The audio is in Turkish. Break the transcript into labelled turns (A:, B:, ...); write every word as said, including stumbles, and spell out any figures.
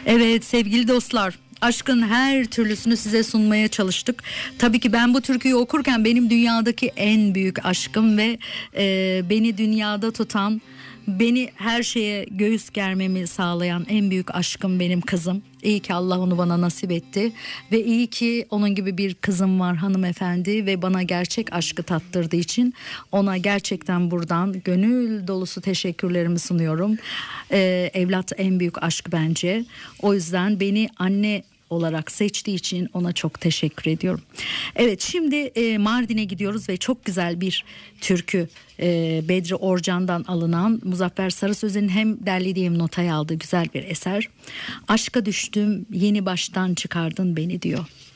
A: Evet sevgili dostlar, aşkın her türlüsünü size sunmaya çalıştık. Tabii ki ben bu türküyü okurken benim dünyadaki en büyük aşkım ve e, beni dünyada tutan, beni her şeye göğüs germemi sağlayan en büyük aşkım benim kızım. İyi ki Allah onu bana nasip etti ve iyi ki onun gibi bir kızım var hanımefendi ve bana gerçek aşkı tattırdığı için ona gerçekten buradan gönül dolusu teşekkürlerimi sunuyorum. Ee, evlat en büyük aşk bence. O yüzden beni anne olarak seçtiği için ona çok teşekkür ediyorum. Evet, şimdi e, Mardin'e gidiyoruz ve çok güzel bir türkü, e, Bedri Orcan'dan alınan, Muzaffer Sarısöz'ün hem derlediği hem notaya aldığı güzel bir eser. Aşka düştüm yeni baştan çıkardın beni diyor.